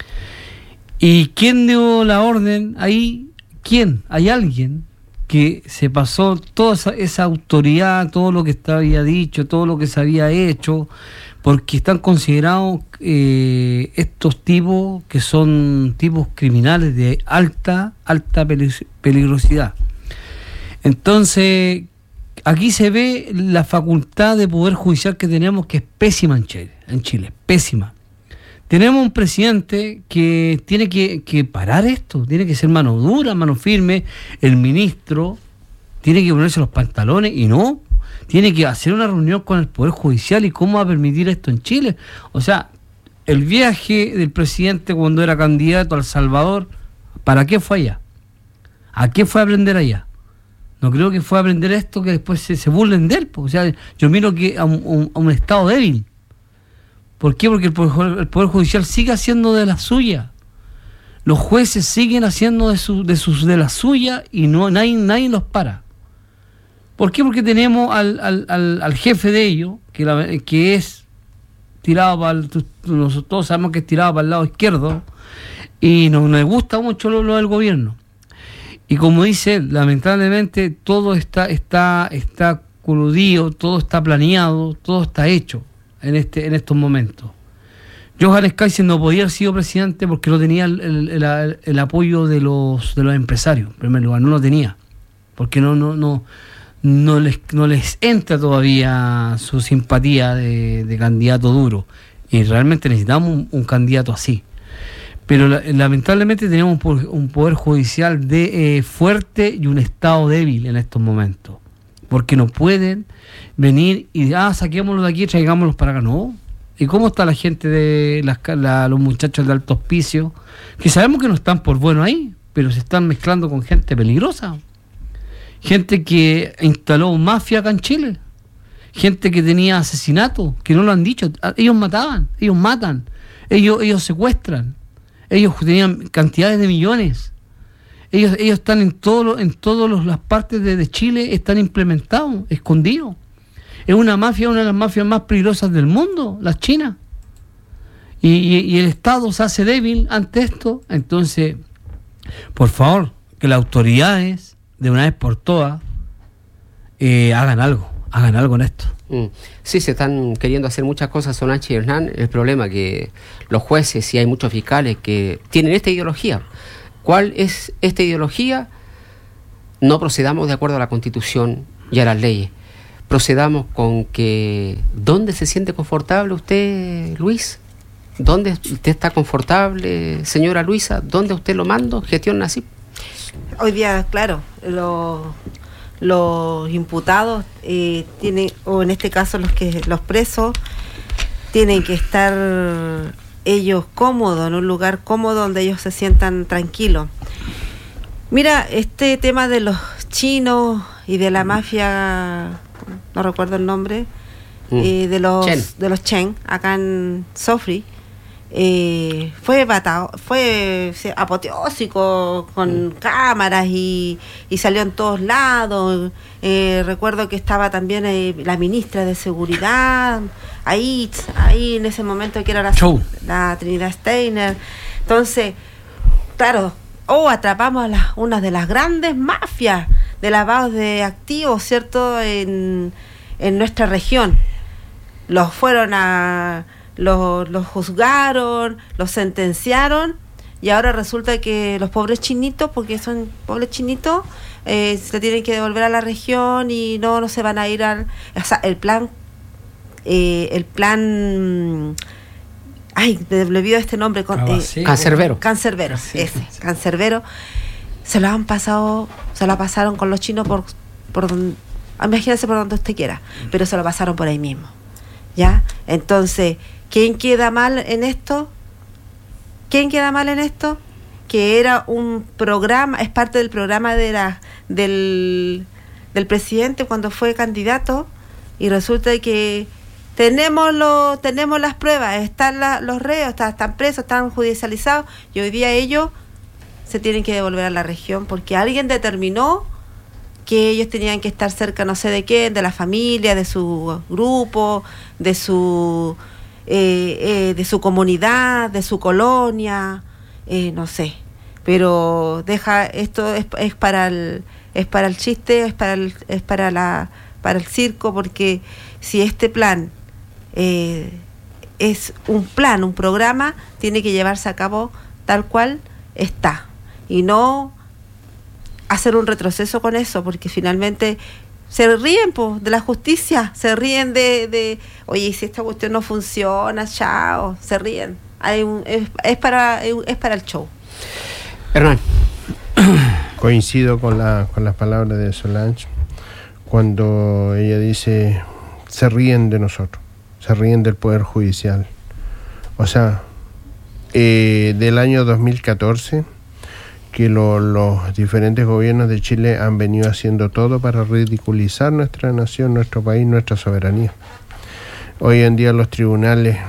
¿Y quién dio la orden ahí? ¿Quién? Hay alguien que se pasó toda esa autoridad, todo lo que había dicho, todo lo que se había hecho, porque están considerados estos tipos que son tipos criminales de alta peligrosidad. Entonces, aquí se ve la facultad de poder judicial que tenemos, que es pésima en Chile, pésima. Tenemos un presidente que tiene que parar esto, tiene que ser mano dura, mano firme. El ministro tiene que ponerse los pantalones y no, tiene que hacer una reunión con el Poder Judicial y cómo va a permitir esto en Chile. O sea, el viaje del presidente cuando era candidato a El Salvador, ¿para qué fue allá? ¿A qué fue a aprender allá? No creo que fue a aprender esto que después se burlen de él. O sea, yo miro que a un Estado débil. ¿Por qué? Porque el Poder Judicial sigue haciendo de la suya. Los jueces siguen haciendo de la suya y nadie los para. ¿Por qué? Porque tenemos al jefe de ellos, que es tirado para todos sabemos que es tirado para el lado izquierdo, y nos gusta mucho lo del gobierno. Y como dice él, lamentablemente todo está coludido, todo está planeado, todo está hecho en estos momentos. Johannes Kaiser no podía haber sido presidente porque no tenía el apoyo de los empresarios, en primer lugar, no lo tenía, porque no les entra todavía su simpatía de candidato duro, y realmente necesitamos un candidato así. Pero lamentablemente tenemos un poder judicial fuerte y un Estado débil en estos momentos, porque no pueden venir y saquémoslos de aquí y traigámoslos para acá. No. ¿Y cómo está la gente de los muchachos de Alto Hospicio? Que sabemos que no están por bueno ahí, pero se están mezclando con gente peligrosa. Gente que instaló mafia acá en Chile. Gente que tenía asesinatos, que no lo han dicho. Ellos mataban, ellos matan, ellos secuestran. Ellos tenían cantidades de millones. Ellos están en todas las partes de Chile, están implementados, escondidos. Es una mafia, una de las mafias más peligrosas del mundo, la China. Y el Estado se hace débil ante esto. Entonces, por favor, que las autoridades, de una vez por todas, hagan algo en esto. Sí, se están queriendo hacer muchas cosas, Solange y Hernán. El problema es que los jueces y hay muchos fiscales que tienen esta ideología. ¿Cuál es esta ideología? No procedamos de acuerdo a la Constitución y a las leyes. Procedamos con que... ¿Dónde se siente confortable usted, Luis? ¿Dónde usted está confortable, señora Luisa? ¿Dónde usted lo manda? Gestión así. Hoy día, claro, los imputados tienen, o en este caso los presos, tienen que estar ellos cómodos, en un lugar cómodo donde ellos se sientan tranquilos. Mira, este tema de los chinos y de la mafia, no recuerdo el nombre, de los Chen, acá en Sofri, fue apoteósico con cámaras y salió en todos lados. Recuerdo que estaba también la ministra de Seguridad ahí en ese momento, que era la Trinidad Steiner. Entonces, claro, atrapamos a una de las grandes mafias de lavados de activos, ¿cierto?, en nuestra región. Los juzgaron, los sentenciaron, y ahora resulta que los pobres chinitos, porque son pobres chinitos, se tienen que devolver a la región y no se van a ir el plan me olvidó este nombre, Cancerbero, Cancerbero, se lo pasaron con los chinos por donde, imagínense, por donde usted quiera, pero se lo pasaron por ahí mismo, ¿ya? Entonces, ¿quién queda mal en esto? Que era un programa, es parte del programa del presidente cuando fue candidato, y resulta que tenemos las pruebas, están los reos, están presos, están judicializados, y hoy día ellos se tienen que devolver a la región porque alguien determinó que ellos tenían que estar cerca, no sé de quién, de la familia, de su grupo, de su comunidad, de su colonia, no sé. Pero esto es para el chiste, es para el circo, porque si este plan es un programa, tiene que llevarse a cabo tal cual está, y no hacer un retroceso con eso, porque finalmente se ríen de la justicia, se ríen de oye, si esta cuestión no funciona, chao, se ríen. Es para el show. Hernán. Coincido con las palabras de Solange cuando ella dice: se ríen de nosotros, se ríen del Poder Judicial. O sea, del año 2014 que los diferentes gobiernos de Chile han venido haciendo todo para ridiculizar nuestra nación, nuestro país, nuestra soberanía. Hoy en día los tribunales,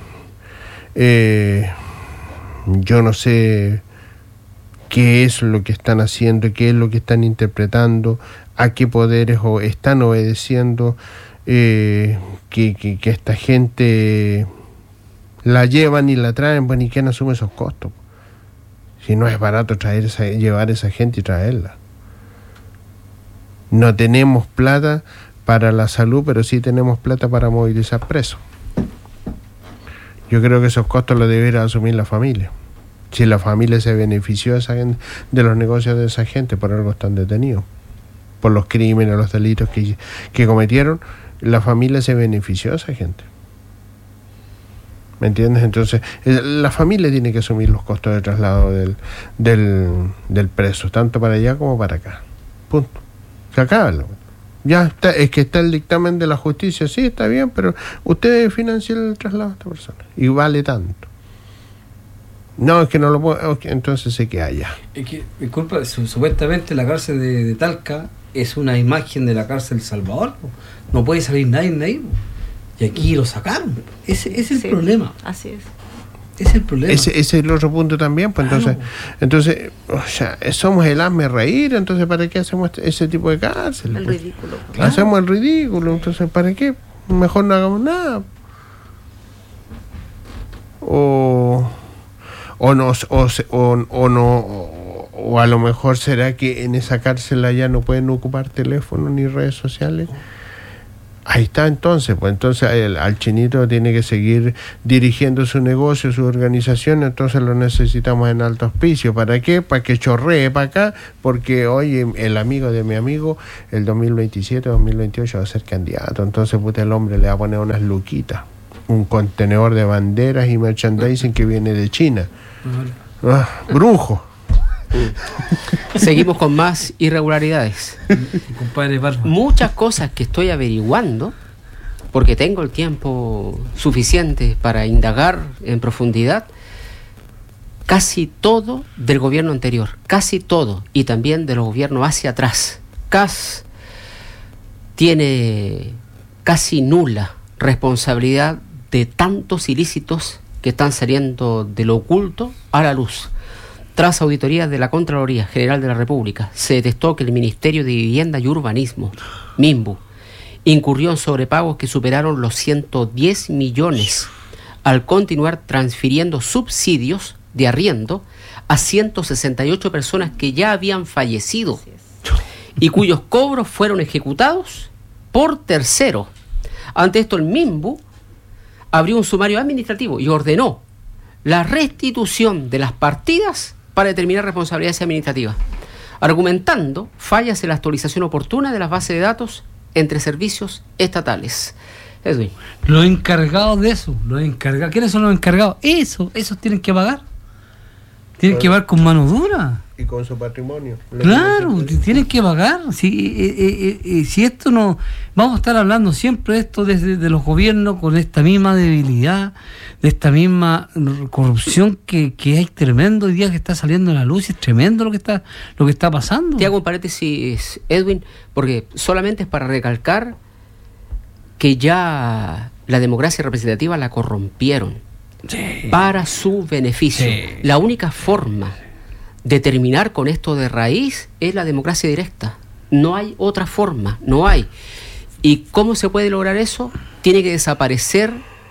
yo no sé qué es lo que están haciendo, qué es lo que están interpretando, a qué poderes están obedeciendo, que esta gente la llevan y la traen, pues ni quién asume esos costos. Si no es barato llevar esa gente y traerla. No tenemos plata para la salud, pero sí tenemos plata para movilizar presos. Yo creo que esos costos los debería asumir la familia. Si la familia se benefició de los negocios de esa gente, por algo están detenidos. Por los crímenes, los delitos que cometieron, la familia se benefició de esa gente. ¿Me entiendes? Entonces, la familia tiene que asumir los costos de traslado del preso, tanto para allá como para acá. Punto. Se acaba. Ya está, es que está el dictamen de la justicia, sí, está bien, pero ustedes financian el traslado de esta persona y vale tanto. No, es que no lo puedo, okay, entonces se queda allá. Es que, disculpa, supuestamente la cárcel de Talca es una imagen de la cárcel de Salvador. No puede salir nadie de ahí. Y aquí lo sacaron. Ese es el problema. Así es. Ese es el problema. Ese es el otro punto también, pues entonces, o sea, somos el hazme reír, entonces ¿para qué hacemos ese tipo de cárcel? El ridículo. Claro. Hacemos el ridículo, entonces ¿para qué? Mejor no hagamos nada. O a lo mejor será que en esa cárcel allá no pueden ocupar teléfono ni redes sociales. Ahí está entonces, pues entonces al chinito tiene que seguir dirigiendo su negocio, su organización, entonces lo necesitamos en alto auspicio. ¿Para qué? Para que chorree para acá, porque hoy el amigo de mi amigo, el 2027, 2028 va a ser candidato, entonces puta, el hombre le va a poner unas luquitas, un contenedor de banderas y merchandising que viene de China. Brujo. Seguimos con más irregularidades. Compadre Barba. Muchas cosas que estoy averiguando, porque tengo el tiempo suficiente para indagar en profundidad, casi todo del gobierno anterior, casi todo, y también de los gobiernos hacia atrás. CAS tiene casi nula responsabilidad de tantos ilícitos que están saliendo de lo oculto a la luz. Tras auditorías de la Contraloría General de la República, se detectó que el Ministerio de Vivienda y Urbanismo, MIMBU, incurrió en sobrepagos que superaron los 110 millones al continuar transfiriendo subsidios de arriendo a 168 personas que ya habían fallecido y cuyos cobros fueron ejecutados por terceros. Ante esto, el MIMBU abrió un sumario administrativo y ordenó la restitución de las partidas para determinar responsabilidades administrativas, argumentando fallas en la actualización oportuna de las bases de datos entre servicios estatales. Edwin. Los encargados de eso, ¿quiénes son los encargados? Esos tienen que pagar. Tienen que pagar con mano dura. Y con su patrimonio. Claro, tienen que pagar. Si esto no... Vamos a estar hablando siempre de esto desde de los gobiernos con esta misma debilidad, de esta misma corrupción que hay tremendo hoy día que está saliendo a la luz. Es tremendo lo que está pasando. Te hago un paréntesis, Edwin, porque solamente es para recalcar que ya la democracia representativa la corrompieron para su beneficio. La única forma de terminar con esto de raíz es la democracia directa. No hay otra forma, no hay. ¿Y cómo se puede lograr eso? Tiene que desaparecer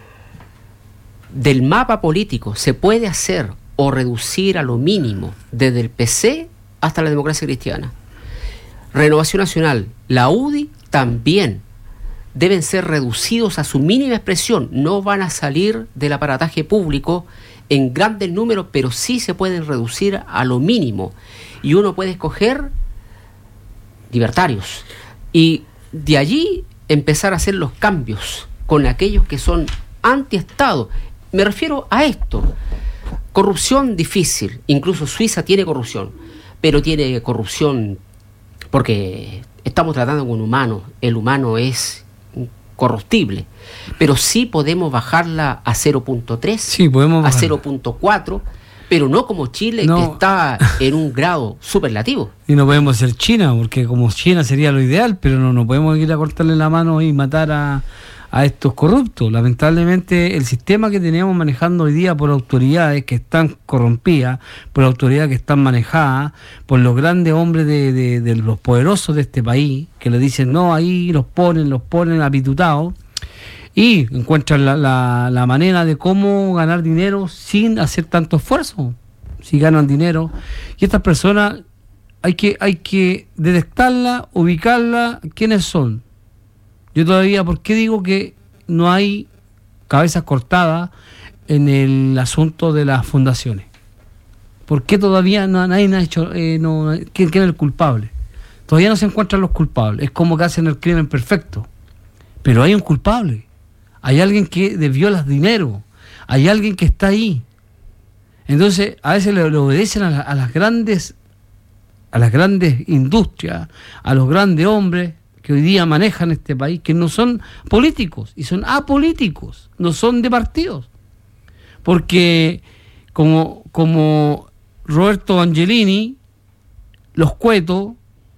del mapa político. Se puede hacer o reducir a lo mínimo desde el PC hasta la democracia cristiana. Renovación Nacional, la UDI también deben ser reducidos a su mínima expresión. No van a salir del aparataje público en grandes números, pero sí se pueden reducir a lo mínimo. Y uno puede escoger libertarios. Y de allí empezar a hacer los cambios con aquellos que son anti-Estado. Me refiero a esto. Corrupción difícil. Incluso Suiza tiene corrupción. Pero tiene corrupción porque estamos tratando con humanos. El humano es corruptible, pero sí podemos bajarla a 0.3, sí, podemos a 0.4, pero no como Chile, que está en un grado superlativo. Y no podemos ser China, porque como China sería lo ideal, pero no podemos ir a cortarle la mano y matar a estos corruptos. Lamentablemente el sistema que tenemos manejando hoy día por autoridades que están corrompidas, por autoridades que están manejadas por los grandes hombres de los poderosos de este país, que le dicen no, ahí los ponen apitutados y encuentran la manera de cómo ganar dinero sin hacer tanto esfuerzo. Si ganan dinero, y estas personas hay que detectarlas, ubicarlas, quiénes son. Yo todavía, ¿por qué digo que no hay cabezas cortadas en el asunto de las fundaciones? ¿Por qué todavía nadie ha hecho, quién es el culpable? Todavía no se encuentran los culpables. Es como que hacen el crimen perfecto. Pero hay un culpable. Hay alguien que desvió los dinero. Hay alguien que está ahí. Entonces, a veces le obedecen a las grandes industrias, a los grandes hombres que hoy día manejan este país, que no son políticos y son apolíticos, no son de partidos. Porque como Roberto Angelini, los Cueto,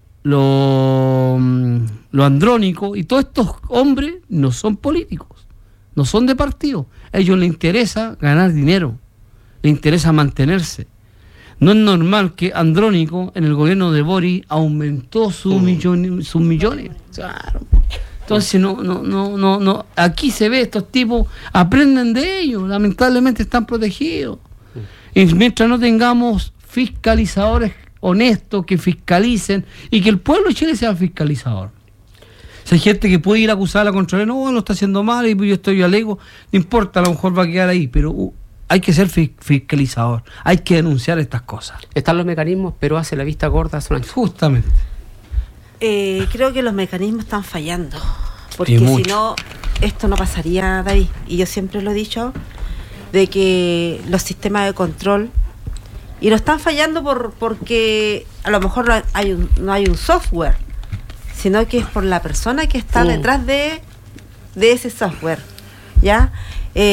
los Andrónico y todos estos hombres no son políticos, no son de partido. A ellos les interesa ganar dinero. le interesa mantenerse. No es normal que Andrónico en el gobierno de Boris aumentó sus millones. Claro. Entonces no. Aquí se ve, estos tipos aprenden de ellos, lamentablemente están protegidos. Y mientras no tengamos fiscalizadores honestos que fiscalicen y que el pueblo de Chile sea el fiscalizador. Si hay gente que puede ir a acusar a la Contraloría, no, lo está haciendo mal y yo alego, no importa, a lo mejor va a quedar ahí, pero hay que ser fiscalizador, hay que denunciar estas cosas. Están los mecanismos, pero hace la vista gorda. Justamente. Creo que los mecanismos están fallando, porque si no, esto no pasaría, David. Y yo siempre lo he dicho, de que los sistemas de control, y no están fallando porque a lo mejor no hay un software, sino que es por la persona que está detrás de ese software, ¿ya?